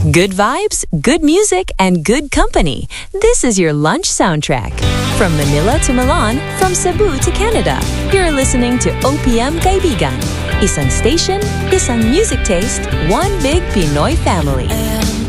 Good vibes, good music, and good company. This is your lunch soundtrack. From Manila to Milan, from Cebu to Canada, you're listening to OPM Kaibigan. Isang station, isang music taste, one big Pinoy family.